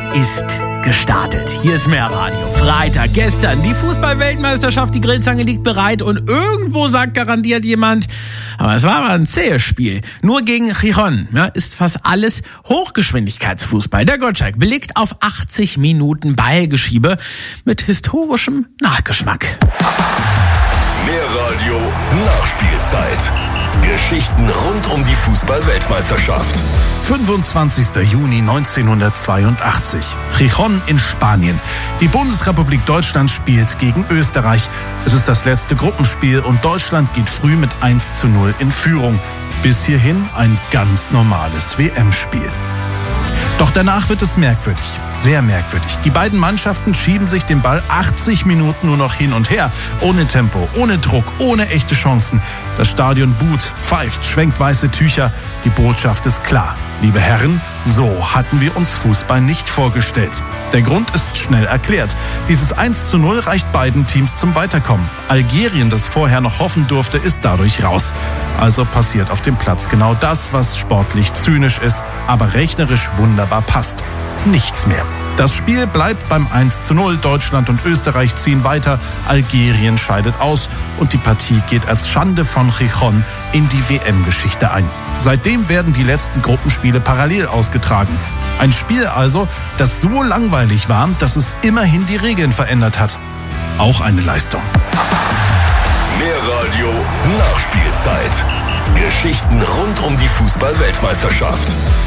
ist gestartet. Hier ist Mehrradio. Freitag, gestern, die Fußball-Weltmeisterschaft, die Grillzange liegt bereit und irgendwo sagt garantiert jemand, aber es war aber ein zähes Spiel. Nur gegen Gijón ist fast alles Hochgeschwindigkeitsfußball. Der Gottschalk belegt auf 80 Minuten Ballgeschiebe mit historischem Nachgeschmack. Mehrradio Nachspielzeit. Geschichten rund um die Fußball-Weltmeisterschaft. 25. Juni 1982. Gijón in Spanien. Die Bundesrepublik Deutschland spielt gegen Österreich. Es ist das letzte Gruppenspiel und Deutschland geht früh mit 1:0 in Führung. Bis hierhin ein ganz normales WM-Spiel. Doch danach wird es merkwürdig, sehr merkwürdig. Die beiden Mannschaften schieben sich den Ball 80 Minuten nur noch hin und her. Ohne Tempo, ohne Druck, ohne echte Chancen. Das Stadion buht, pfeift, schwenkt weiße Tücher. Die Botschaft ist klar. Liebe Herren, so hatten wir uns Fußball nicht vorgestellt. Der Grund ist schnell erklärt. Dieses 1:0 reicht beiden Teams zum Weiterkommen. Algerien, das vorher noch hoffen durfte, ist dadurch raus. Also passiert auf dem Platz genau das, was sportlich zynisch ist, aber rechnerisch wunderbar passt. Nichts mehr. Das Spiel bleibt beim 1:0. Deutschland und Österreich ziehen weiter. Algerien scheidet aus und die Partie geht als Schande von Gijón in die WM-Geschichte ein. Seitdem werden die letzten Gruppenspiele parallel ausgetragen. Ein Spiel also, das so langweilig war, dass es immerhin die Regeln verändert hat. Auch eine Leistung. Mehrradio Nachspielzeit. Geschichten rund um die Fußball-Weltmeisterschaft.